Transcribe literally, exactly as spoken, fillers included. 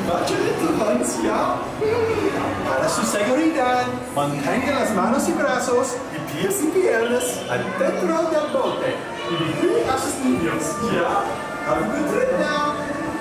Entonces, ya. Para su seguridad, mantenga las manos y brazos y pies y piernas adentro del bote. Y vigile a sus niños, ¿ya? Have a good trip now.